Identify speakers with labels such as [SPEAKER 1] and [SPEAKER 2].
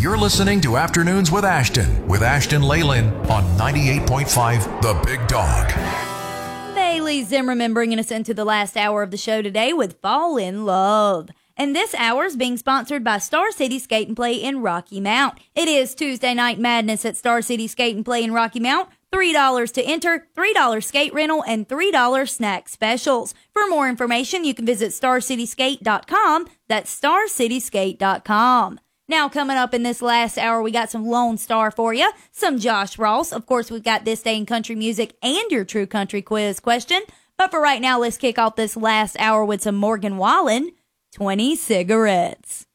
[SPEAKER 1] You're listening to Afternoons with Ashton Leyland on 98.5 The Big Dog.
[SPEAKER 2] Bailey Zimmerman bringing us into the last hour of the show today with Fall in Love. And this hour is being sponsored by Star City Skate and Play in Rocky Mount. It is Tuesday Night Madness at Star City Skate and Play in Rocky Mount. $3 to enter, $3 skate rental, and $3 snack specials. For more information, you can visit starcityskate.com. That's starcityskate.com. Now, coming up in this last hour, we got some Lone Star for you, some Josh Ross. Of course, we've got This Day in Country Music and your True Country Quiz question. But for right now, let's kick off this last hour with some Morgan Wallen, 20 Cigarettes.